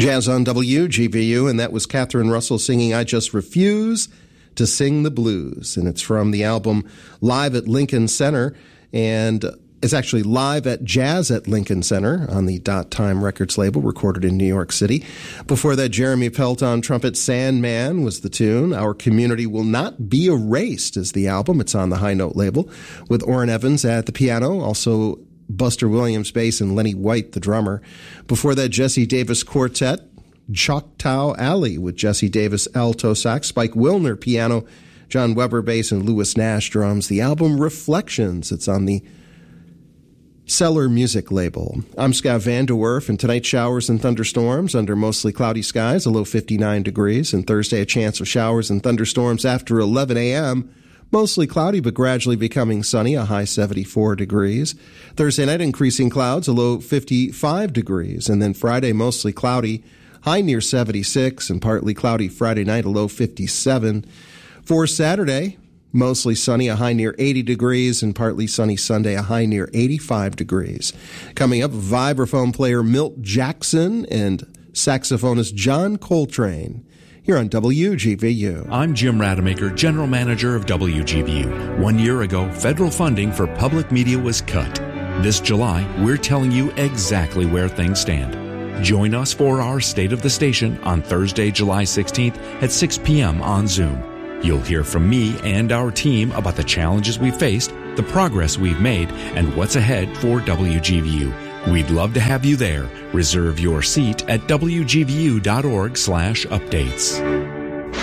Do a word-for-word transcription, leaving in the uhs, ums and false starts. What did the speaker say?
Jazz on W G V U, and that was Catherine Russell singing I Just Refuse to Sing the Blues. And it's from the album Live at Lincoln Center, and it's actually live at Jazz at Lincoln Center on the Dot Time Records label, recorded in New York City. Before that, Jeremy Pelt on trumpet, Sandman was the tune. Our Community Will Not Be Erased is the album. It's on the High Note label, with Orrin Evans at the piano, also Buster Williams bass, and Lenny White the drummer. Before that, Jesse Davis Quartet, Choctaw Alley with Jesse Davis alto sax, Spike Wilner piano, John Weber bass, and Lewis Nash drums. The album Reflections, it's on the Cellar Music label. I'm Scott Van Der Werf, and tonight showers and thunderstorms under mostly cloudy skies, a low fifty-nine degrees, and Thursday a chance of showers and thunderstorms after eleven a.m., mostly cloudy but gradually becoming sunny, a high seventy-four degrees. Thursday night, increasing clouds, a low fifty-five degrees. And then Friday, mostly cloudy, high near seventy-six, and partly cloudy Friday night, a low fifty-seven. For Saturday, mostly sunny, a high near eighty degrees, and partly sunny Sunday, a high near eighty-five degrees. Coming up, vibraphone player Milt Jackson and saxophonist John Coltrane here on W G V U. I'm Jim Rademacher, General Manager of W G V U. One year ago, federal funding for public media was cut. This July, we're telling you exactly where things stand. Join us for our State of the Station on Thursday, July sixteenth at six p.m. on Zoom. You'll hear from me and our team about the challenges we faced, the progress we've made, and what's ahead for W G V U. We'd love to have you there. Reserve your seat at W G V U dot org slash updates.